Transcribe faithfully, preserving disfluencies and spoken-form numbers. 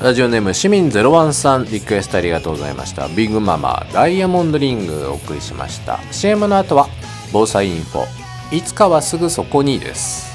ラジオネーム市民ゼロワンさん、リクエストありがとうございました。ビッグママダイヤモンドリングお送りしました。 シーエム の後は防災インフォ、いつかはすぐそこにです。